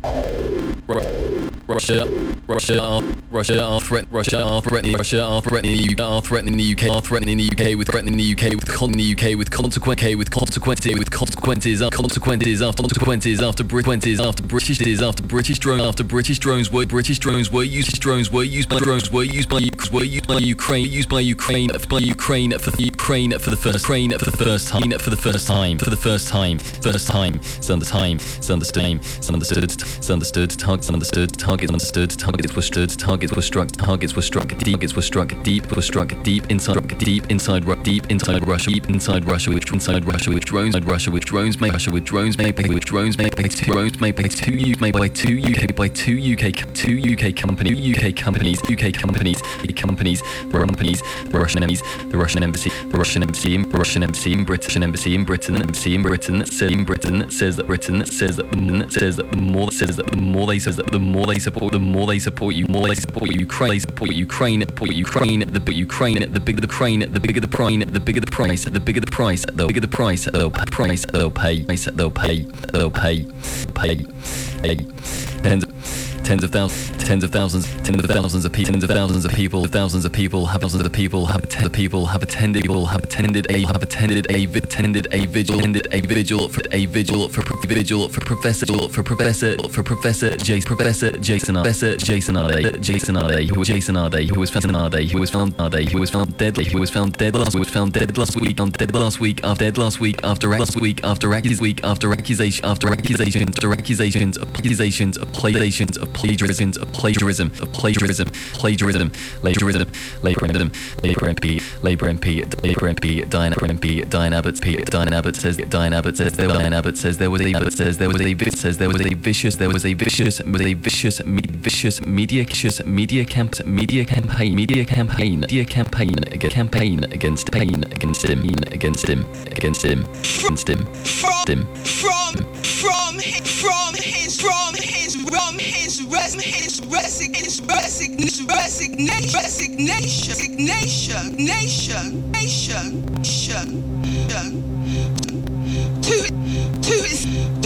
Russia are threatening the UK with consequences after British drones were used by Ukraine for the first time. Targets were struck deep inside Russia, which drones made by two UK companies, the Russian embassy in Britain says that the more they support Ukraine, the bigger the price they'll pay. Tens of thousands of people have attended a vigil for Professor Jason Arde, who was found dead last week after accusations of plagiarism. Labour MP Diane Abbott says there was a vicious media campaign against him. From his resignation to his